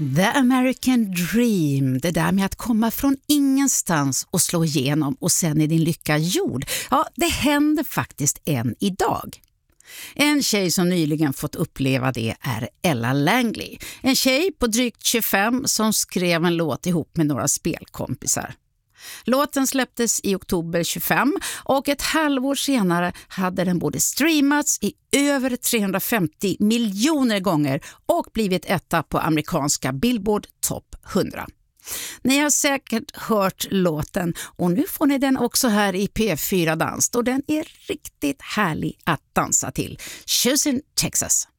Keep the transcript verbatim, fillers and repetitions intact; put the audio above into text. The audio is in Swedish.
The American Dream, det där med att komma från ingenstans och slå igenom och sen är din lycka gjord. Ja, det händer faktiskt än idag. En tjej som nyligen fått uppleva det är Ella Langley. En tjej på drygt tjugofem som skrev en låt ihop med några spelkompisar. Låten släpptes i oktober tjugofem och ett halvår senare hade den både streamats i över trehundrafemtio miljoner gånger och blivit etta på amerikanska Billboard Top hundra. Ni har säkert hört låten och nu får ni den också här i P fyra Dans och den är riktigt härlig att dansa till. Choosing Texas.